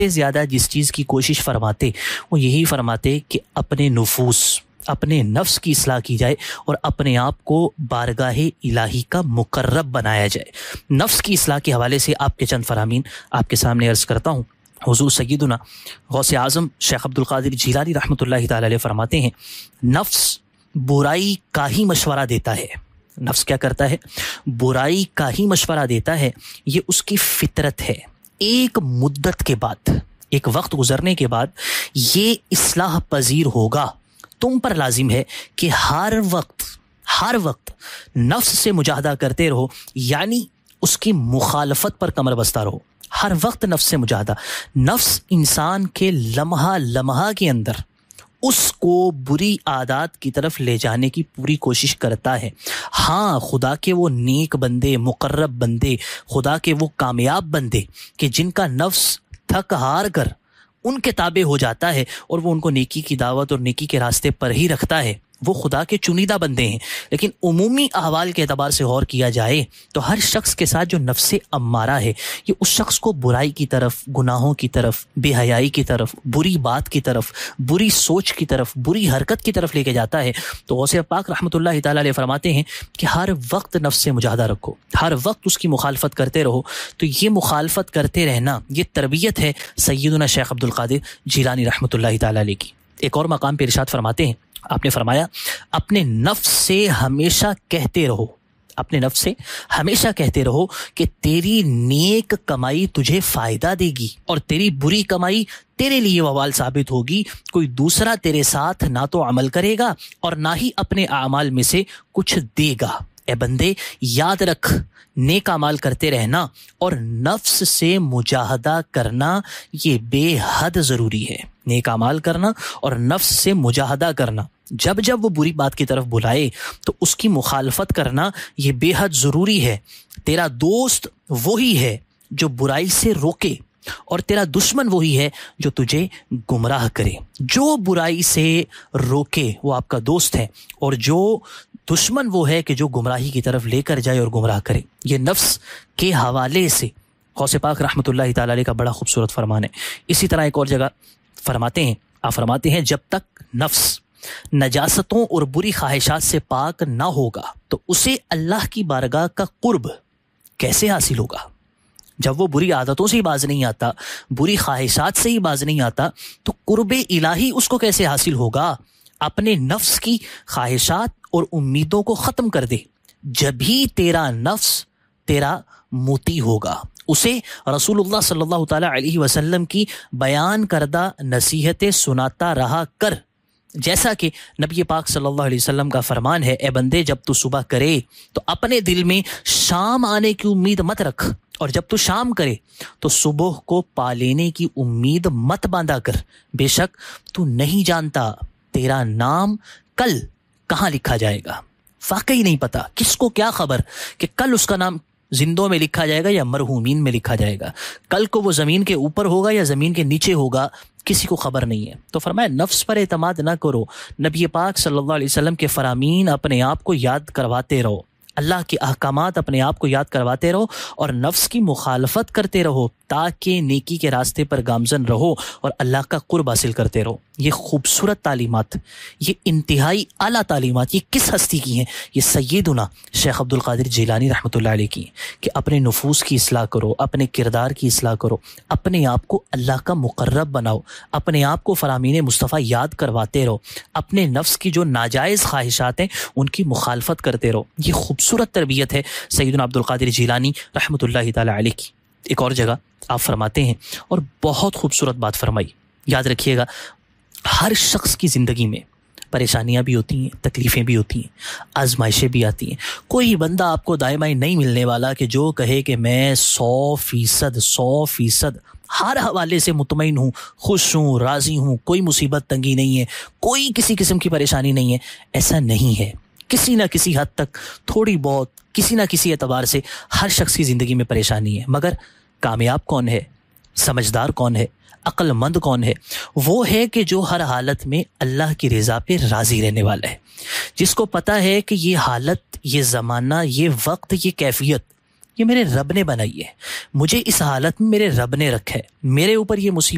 زیادہ جس چیز کی کوشش فرماتے وہ یہی فرماتے کہ اپنے نفوس اپنے نفس کی اصلاح کی جائے اور اپنے آپ کو بارگاہ الہی کا مقرب بنایا جائے۔ نفس کی اصلاح کے حوالے سے آپ کے چند فرامین آپ کے سامنے عرض کرتا ہوں۔ حضور سیدنا غوث اعظم شیخ عبد القادر جیلانی رحمۃ اللہ تعالی علیہ فرماتے ہیں، نفس برائی کا ہی مشورہ دیتا ہے۔ نفس کیا کرتا ہے؟ برائی کا ہی مشورہ دیتا ہے، یہ اس کی فطرت ہے۔ ایک مدت کے بعد، ایک وقت گزرنے کے بعد یہ اصلاح پذیر ہوگا۔ تم پر لازم ہے کہ ہر وقت نفس سے مجاہدہ کرتے رہو، یعنی اس کی مخالفت پر کمر بستہ رہو۔ ہر وقت نفس سے مجاہدہ۔ نفس انسان کے لمحہ لمحہ کے اندر اس کو بری عادات کی طرف لے جانے کی پوری کوشش کرتا ہے۔ ہاں، خدا کے وہ نیک بندے، مقرب بندے، خدا کے وہ کامیاب بندے کہ جن کا نفس تھک ہار کر ان کے تابع ہو جاتا ہے اور وہ ان کو نیکی کی دعوت اور نیکی کے راستے پر ہی رکھتا ہے، وہ خدا کے چنیدہ بندے ہیں۔ لیکن عمومی احوال کے اعتبار سے غور کیا جائے تو ہر شخص کے ساتھ جو نفس امارہ ہے، یہ اس شخص کو برائی کی طرف، گناہوں کی طرف، بے حیائی کی طرف، بری بات کی طرف، بری سوچ کی طرف، بری حرکت کی طرف لے کے جاتا ہے۔ تو غوث پاک رحمۃ اللہ تعالی علیہ فرماتے ہیں کہ ہر وقت نفس سے مجاہدہ رکھو، ہر وقت اس کی مخالفت کرتے رہو۔ تو یہ مخالفت کرتے رہنا، یہ تربیت ہے سیدنا شیخ عبد القادر جیلانی رحمۃ اللہ تعالی علیہ کی۔ ایک اور مقام پہ ارشاد فرماتے ہیں، آپ نے فرمایا اپنے نفس سے ہمیشہ کہتے رہو، اپنے نفس سے ہمیشہ کہتے رہو کہ تیری نیک کمائی تجھے فائدہ دے گی اور تیری بری کمائی تیرے لیے وبال ثابت ہوگی۔ کوئی دوسرا تیرے ساتھ نہ تو عمل کرے گا اور نہ ہی اپنے اعمال میں سے کچھ دے گا۔ اے بندے، یاد رکھ، نیک اعمال کرتے رہنا اور نفس سے مجاہدہ کرنا یہ بے حد ضروری ہے۔ نیک اعمال کرنا اور نفس سے مجاہدہ کرنا، جب وہ بری بات کی طرف بلائے تو اس کی مخالفت کرنا یہ بے حد ضروری ہے۔ تیرا دوست وہی ہے جو برائی سے روکے اور تیرا دشمن وہی ہے جو تجھے گمراہ کرے۔ جو برائی سے روکے وہ آپ کا دوست ہے اور جو دشمن وہ ہے کہ جو گمراہی کی طرف لے کر جائے اور گمراہ کرے۔ یہ نفس کے حوالے سے غوث پاک رحمۃ اللہ تعالی علیہ کا بڑا خوبصورت فرمان ہے۔ اسی طرح ایک اور جگہ فرماتے ہیں، آپ فرماتے ہیں جب تک نفس نجاستوں اور بری خواہشات سے پاک نہ ہوگا تو اسے اللہ کی بارگاہ کا قرب کیسے حاصل ہوگا؟ جب وہ بری عادتوں سے ہی باز نہیں آتا، بری خواہشات سے ہی باز نہیں آتا، تو قرب الہی اس کو کیسے حاصل ہوگا؟ اپنے نفس کی خواہشات اور امیدوں کو ختم کر دے، جب ہی تیرا نفس تیرا موتی ہوگا۔ اسے رسول اللہ صلی اللہ تعالی علیہ وسلم کی بیان کردہ نصیحتیں سناتا رہا کر، جیسا کہ نبی پاک صلی اللہ علیہ وسلم کا فرمان ہے، اے بندے جب تو صبح کرے تو اپنے دل میں شام آنے کی امید مت رکھ، اور جب تو شام کرے تو صبح کو پا لینے کی امید مت باندھا کر، بے شک تو نہیں جانتا تیرا نام کل کہاں لکھا جائے گا۔ واقعی نہیں پتا، کس کو کیا خبر کہ کل اس کا نام زندوں میں لکھا جائے گا یا مرحومین میں لکھا جائے گا، کل کو وہ زمین کے اوپر ہوگا یا زمین کے نیچے ہوگا، کسی کو خبر نہیں ہے۔ تو فرمایا نفس پر اعتماد نہ کرو، نبی پاک صلی اللہ علیہ وسلم کے فرامین اپنے آپ کو یاد کرواتے رہو، اللہ کے احکامات اپنے آپ کو یاد کرواتے رہو اور نفس کی مخالفت کرتے رہو تاکہ نیکی کے راستے پر گامزن رہو اور اللہ کا قرب حاصل کرتے رہو۔ یہ خوبصورت تعلیمات، یہ انتہائی اعلیٰ تعلیمات، یہ کس ہستی کی ہیں؟ یہ سیدنا شیخ عبد القادر جیلانی رحمۃ اللہ علیہ کی ہیں کہ اپنے نفوس کی اصلاح کرو، اپنے کردار کی اصلاح کرو، اپنے آپ کو اللہ کا مقرب بناؤ، اپنے آپ کو فرامین مصطفیٰ یاد کرواتے رہو، اپنے نفس کی جو ناجائز خواہشات ہیں ان کی مخالفت کرتے رہو۔ یہ خوبصورت تربیت ہے سیدنا عبد القادر جیلانی رحمۃ اللہ تعالی علیہ کی۔ ایک اور جگہ آپ فرماتے ہیں اور بہت خوبصورت بات فرمائی، یاد رکھیے گا، ہر شخص کی زندگی میں پریشانیاں بھی ہوتی ہیں، تکلیفیں بھی ہوتی ہیں، آزمائشیں بھی آتی ہیں۔ کوئی بندہ آپ کو دائیں نہیں ملنے والا کہ جو کہے کہ میں 100% ہر حوالے سے مطمئن ہوں، خوش ہوں، راضی ہوں، کوئی مصیبت تنگی نہیں ہے، کوئی کسی قسم کی پریشانی نہیں ہے۔ ایسا نہیں ہے، کسی نہ کسی حد تک، تھوڑی بہت، کسی نہ کسی اعتبار سے ہر شخص کی زندگی میں پریشانی ہے۔ مگر کامیاب کون ہے؟ سمجھدار کون ہے؟ عقل مند کون ہے؟ وہ ہے کہ جو ہر حالت میں اللہ کی رضا پہ راضی رہنے والا ہے، جس کو پتہ ہے کہ یہ حالت، یہ زمانہ، یہ وقت، یہ کیفیت یہ میرے رب نے بنائی ہے، مجھے اس حالت میں میرے رب نے رکھا ہے، میرے اوپر یہ مصیبت